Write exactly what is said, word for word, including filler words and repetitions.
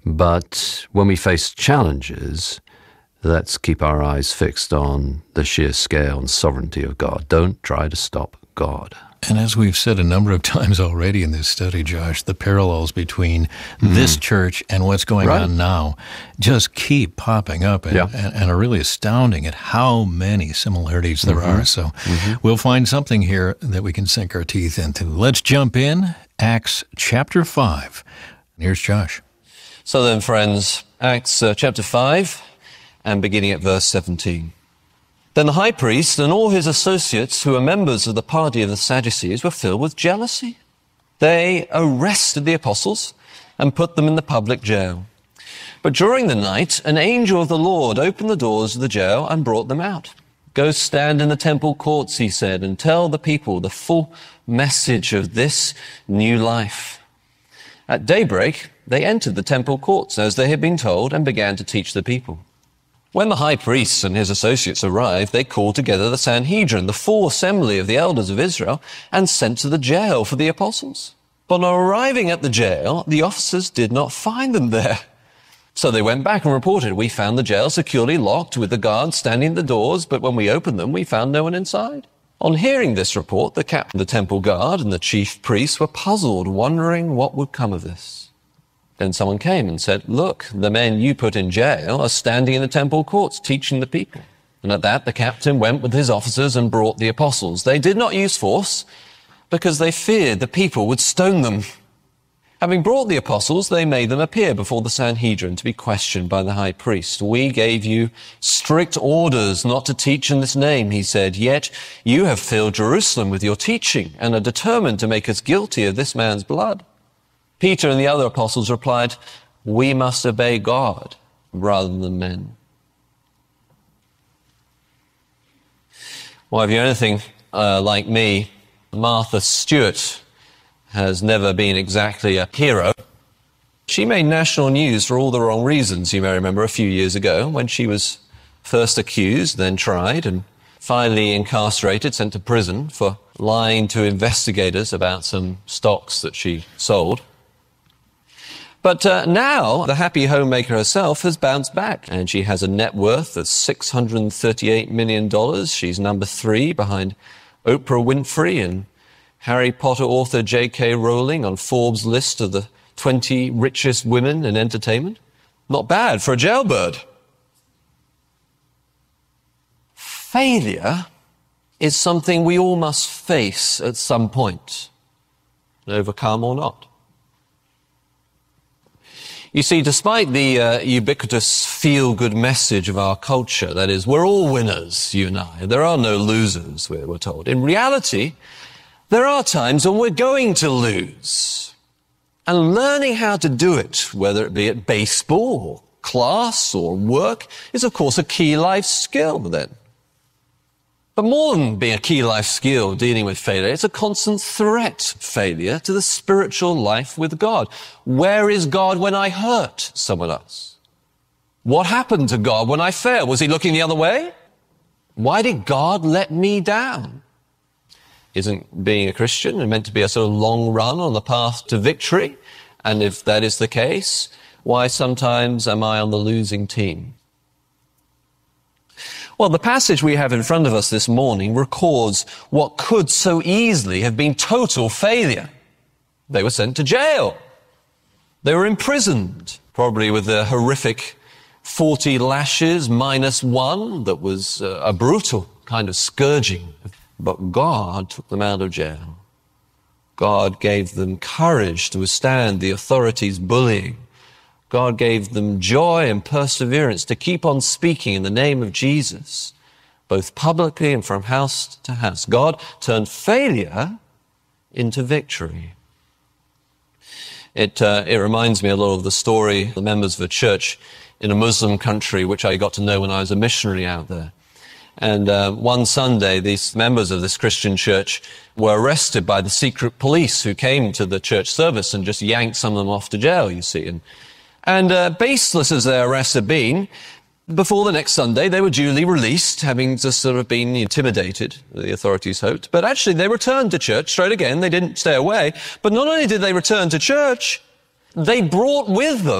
But when we face challenges, let's keep our eyes fixed on the sheer scale and sovereignty of God. Don't try to stop God. And as we've said a number of times already in this study, Josh, the parallels between mm. this church and what's going right. on now just keep popping up and, yeah. and, and are really astounding at how many similarities there mm-hmm. are. So mm-hmm. we'll find something here that we can sink our teeth into. Let's jump in. Acts chapter five. Here's Josh. So then, friends, Acts uh, chapter five, and beginning at verse seventeen. Then the high priest and all his associates, who were members of the party of the Sadducees, were filled with jealousy. They arrested the apostles and put them in the public jail. But during the night, an angel of the Lord opened the doors of the jail and brought them out. Go stand in the temple courts, he said, and tell the people the full message of this new life. At daybreak, they entered the temple courts as they had been told and began to teach the people. When the high priest and his associates arrived, they called together the Sanhedrin, the full assembly of the elders of Israel, and sent to the jail for the apostles. But on arriving at the jail, the officers did not find them there. So they went back and reported, we found the jail securely locked with the guards standing at the doors, but when we opened them, we found no one inside. On hearing this report, the captain of the temple guard and the chief priests were puzzled, wondering what would come of this. Then someone came and said, look, the men you put in jail are standing in the temple courts teaching the people. And at that, the captain went with his officers and brought the apostles. They did not use force because they feared the people would stone them. Having brought the apostles, they made them appear before the Sanhedrin to be questioned by the high priest. We gave you strict orders not to teach in this name, he said, yet you have filled Jerusalem with your teaching and are determined to make us guilty of this man's blood. Peter and the other apostles replied, we must obey God rather than men. Well, if you're anything uh, like me, Martha Stewart has never been exactly a hero. She made national news for all the wrong reasons, you may remember, a few years ago when she was first accused, then tried, and finally incarcerated, sent to prison for lying to investigators about some stocks that she sold. But uh, now the happy homemaker herself has bounced back, and she has a net worth of six hundred thirty-eight million dollars. She's number three behind Oprah Winfrey and Harry Potter author J K Rowling on Forbes' list of the twenty richest women in entertainment. Not bad for a jailbird. Failure is something we all must face at some point, overcome or not. You see, despite the uh, ubiquitous feel-good message of our culture, that is, we're all winners, you and I, there are no losers, we're, we're told. In reality, there are times when we're going to lose. And learning how to do it, whether it be at baseball, or class, or work, is of course a key life skill then. But more than being a key life skill dealing with failure, it's a constant threat, failure, to the spiritual life with God. Where is God when I hurt someone else? What happened to God when I failed? Was he looking the other way? Why did God let me down? Isn't being a Christian meant to be a sort of long run on the path to victory? And if that is the case, why sometimes am I on the losing team? Well, the passage we have in front of us this morning records what could so easily have been total failure. They were sent to jail. They were imprisoned, probably with a horrific forty lashes minus one that was uh, a brutal kind of scourging. But God took them out of jail. God gave them courage to withstand the authorities' bullying. God gave them joy and perseverance to keep on speaking in the name of Jesus, both publicly and from house to house. God turned failure into victory. It, uh, it reminds me a lot of the story of the members of a church in a Muslim country, which I got to know when I was a missionary out there. And uh, one Sunday, these members of this Christian church were arrested by the secret police who came to the church service and just yanked some of them off to jail, you see. And And uh, baseless as their arrests had been, before the next Sunday, they were duly released, having just sort of been intimidated, the authorities hoped. But actually, they returned to church straight again. They didn't stay away. But not only did they return to church, they brought with them